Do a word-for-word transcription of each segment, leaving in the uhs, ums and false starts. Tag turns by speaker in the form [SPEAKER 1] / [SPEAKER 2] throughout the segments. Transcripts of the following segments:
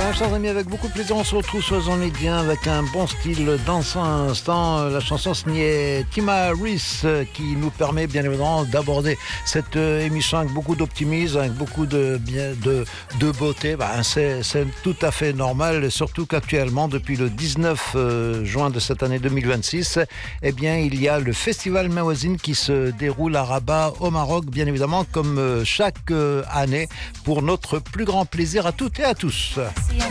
[SPEAKER 1] Bien, chers amis, avec beaucoup de plaisir, on se retrouve sur les ondes bien avec un bon style dansant à l'instant. La chanson signée Tima Reese qui nous permet bien évidemment d'aborder cette émission avec beaucoup d'optimisme, avec beaucoup de, bien, de, de beauté. Ben, c'est, c'est tout à fait normal, surtout qu'actuellement, depuis le dix-neuf juin de cette année deux mille vingt-six, eh bien, il y a le Festival Mawazine qui se déroule à Rabat au Maroc, bien évidemment, comme chaque année, pour notre plus grand plaisir à toutes et à tous.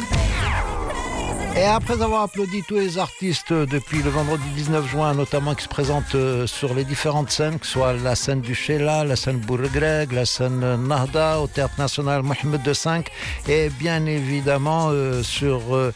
[SPEAKER 1] Et après avoir applaudi tous les artistes depuis le vendredi dix-neuf juin, notamment qui se présentent sur les différentes scènes, que ce soit la scène du Sheila, la scène Bourgreg, la scène Nahda, au Théâtre National Mohamed deux cinq, et bien évidemment euh, sur euh,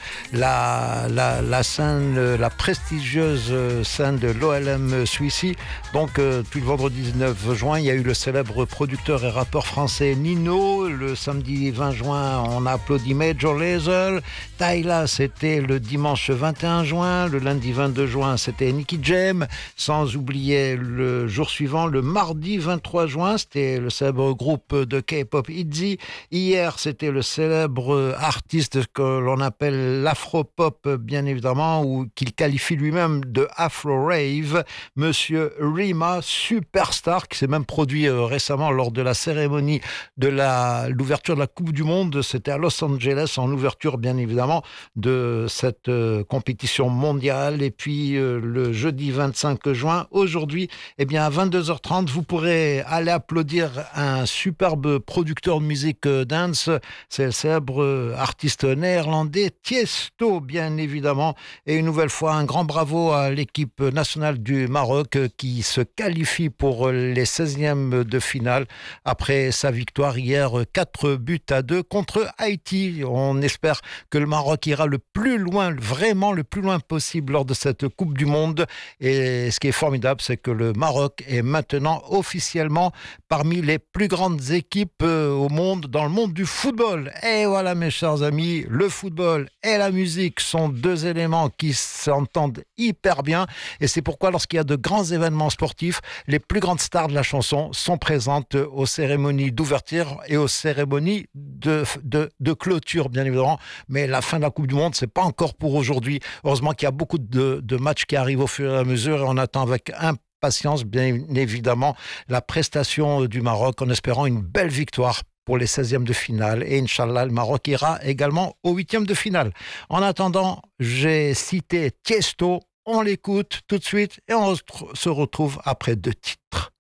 [SPEAKER 1] la, la, la scène, euh, la prestigieuse scène de l'O L M Suissi. Donc, euh, depuis le vendredi dix-neuf juin, il y a eu le célèbre producteur et rappeur français Nino. Le samedi vingt juin, on a applaudi Major Lazer. Tyla, c'était le dimanche vingt et un juin, le lundi vingt-deux juin, c'était Nicky Jam, sans oublier le jour suivant, le mardi vingt-trois juin, c'était le célèbre groupe de K-pop ITZY. Hier, c'était le célèbre artiste que l'on appelle l'afro-pop, bien évidemment, ou qu'il qualifie lui-même de afro-rave, Monsieur Rima, superstar, qui s'est même produit récemment lors de la cérémonie de la, l'ouverture de la Coupe du Monde. C'était à Los Angeles, en ouverture, bien évidemment, de cette euh, compétition mondiale. Et puis euh, le jeudi vingt-cinq juin, aujourd'hui, eh bien à vingt-deux heures trente, vous pourrez aller applaudir un superbe producteur de musique euh, dance. C'est le célèbre euh, artiste néerlandais Tiesto, bien évidemment. Et une nouvelle fois, un grand bravo à l'équipe nationale du Maroc euh, qui se qualifie pour euh, les seizièmes de finale après sa victoire hier, euh, quatre buts à deux contre Haïti. On espère que le Maroc ira le plus loin, vraiment le plus loin possible lors de cette Coupe du Monde. Et ce qui est formidable, c'est que le Maroc est maintenant officiellement parmi les plus grandes équipes au monde, dans le monde du football. Et voilà, mes chers amis, le football et la musique sont deux éléments qui s'entendent hyper bien. Et c'est pourquoi, lorsqu'il y a de grands événements sportifs, les plus grandes stars de la chanson sont présentes aux cérémonies d'ouverture et aux cérémonies de, de, de clôture, bien évidemment. Mais la fin de la Coupe du Monde, c'est pas encore pour aujourd'hui. Heureusement qu'il y a beaucoup de, de matchs qui arrivent au fur et à mesure et on attend avec impatience, bien évidemment, la prestation du Maroc en espérant une belle victoire pour les seizièmes de finale. Et Inch'Allah, le Maroc ira également aux huitièmes de finale. En attendant, j'ai cité Tiesto. On l'écoute tout de suite et on se retrouve après deux titres.